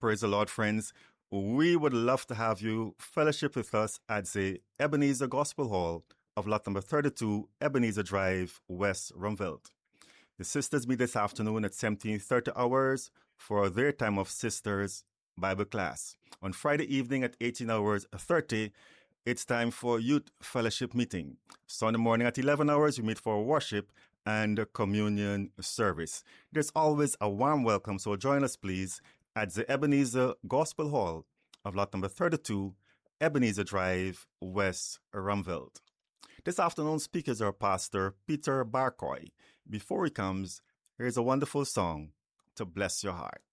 Praise the Lord, friends. We would love to have you fellowship with us at the Ebenezer Gospel Hall of lot number 32, Ebenezer Drive, West Rumveld. The sisters meet this afternoon at 17:30 hours for their time of Sisters Bible class. On Friday evening at 18 hours 30, it's time for youth fellowship meeting. Sunday morning at 11 hours, we meet for worship and a communion service. There's always a warm welcome, so join us please at the Ebenezer Gospel Hall of lot number 32, Ebenezer Drive, West Rumveld. This afternoon's speakers are Pastor Peter Barcoy. Before he comes, here's a wonderful song to bless your heart.